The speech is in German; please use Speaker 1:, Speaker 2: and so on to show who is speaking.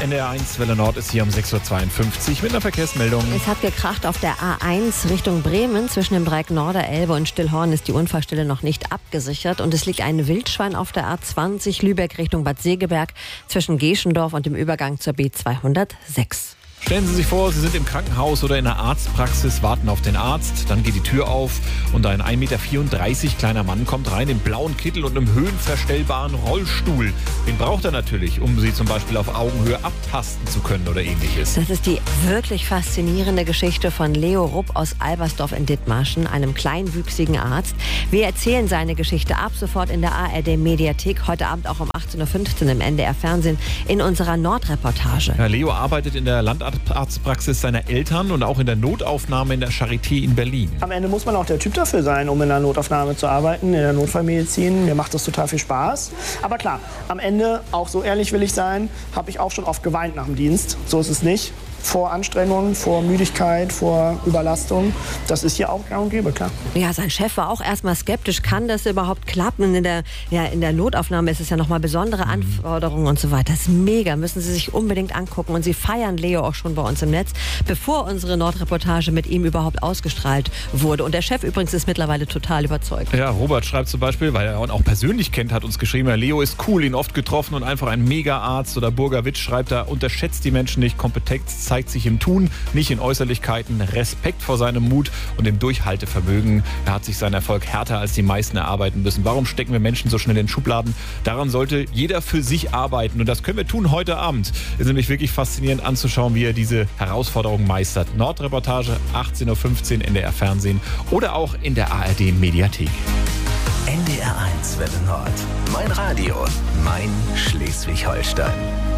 Speaker 1: NDR1 Welle Nord ist hier um 6.52 Uhr mit einer Verkehrsmeldung.
Speaker 2: Es hat gekracht auf der A1 Richtung Bremen. Zwischen dem Dreieck Norderelbe und Stillhorn ist die Unfallstelle noch nicht abgesichert. Und es liegt ein Wildschwein auf der A20 Lübeck Richtung Bad Segeberg zwischen Geschendorf und dem Übergang zur B206.
Speaker 1: Stellen Sie sich vor, Sie sind im Krankenhaus oder in der Arztpraxis, warten auf den Arzt, dann geht die Tür auf und ein 1,34 Meter kleiner Mann kommt rein im blauen Kittel und einem höhenverstellbaren Rollstuhl. Den braucht er natürlich, um Sie zum Beispiel auf Augenhöhe abtasten zu können oder ähnliches.
Speaker 2: Das ist die wirklich faszinierende Geschichte von Leo Rupp aus Albersdorf in Dithmarschen, einem kleinwüchsigen Arzt. Wir erzählen seine Geschichte ab sofort in der ARD-Mediathek, heute Abend auch um 18.15 Uhr im NDR-Fernsehen in unserer Nordreportage.
Speaker 1: Ja, Leo arbeitet in der Landarztpraxis seiner Eltern und auch in der Notaufnahme in der Charité in Berlin.
Speaker 3: Am Ende muss man auch der Typ dafür sein, um in der Notaufnahme zu arbeiten, in der Notfallmedizin. Mir macht das total viel Spaß. Aber klar, am Ende, auch so ehrlich will ich sein, habe ich auch schon oft geweint nach dem Dienst. So ist es nicht. Vor Anstrengung, vor Müdigkeit, vor Überlastung. Das ist hier auch gang und gäbe, klar.
Speaker 2: Ja, sein Chef war auch erstmal skeptisch. Kann das überhaupt klappen? In der Notaufnahme ist es ja nochmal besondere Anforderungen und so weiter. Das ist mega, müssen Sie sich unbedingt angucken. Und Sie feiern Leo auch schon bei uns im Netz, bevor unsere Nordreportage mit ihm überhaupt ausgestrahlt wurde. Und der Chef übrigens ist mittlerweile total überzeugt.
Speaker 1: Ja, Robert schreibt zum Beispiel, weil er ihn auch persönlich kennt, hat uns geschrieben, Leo ist cool, ihn oft getroffen und einfach ein Mega-Arzt. Oder Burger Witsch schreibt da, unterschätzt die Menschen nicht, Kompetenz zeigt sich im Tun, nicht in Äußerlichkeiten, Respekt vor seinem Mut und dem Durchhaltevermögen. Er hat sich seinen Erfolg härter als die meisten erarbeiten müssen. Warum stecken wir Menschen so schnell in Schubladen? Daran sollte jeder für sich arbeiten und das können wir tun heute Abend. Es ist nämlich wirklich faszinierend anzuschauen, wie er diese Herausforderung meistert. Nordreportage, 18.15 Uhr NDR Fernsehen oder auch in der ARD Mediathek.
Speaker 4: NDR1 Welle Nord. Mein Radio, mein Schleswig-Holstein.